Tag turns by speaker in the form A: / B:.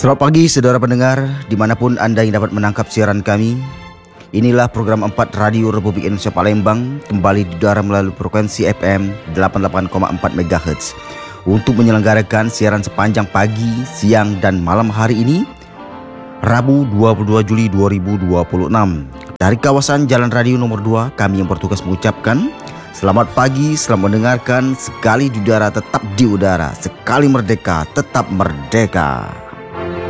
A: Selamat pagi saudara pendengar, dimanapun Anda yang dapat menangkap siaran kami. Inilah program 4 Radio Republik Indonesia Palembang, kembali di udara melalui frekuensi FM 88,4 MHz untuk menyelenggarakan siaran sepanjang pagi, siang, dan malam hari ini, Rabu 22 Juli 2026. Dari kawasan Jalan Radio nomor 2, kami yang bertugas mengucapkan selamat pagi, selamat mendengarkan. Sekali di udara tetap di udara, sekali merdeka tetap merdeka.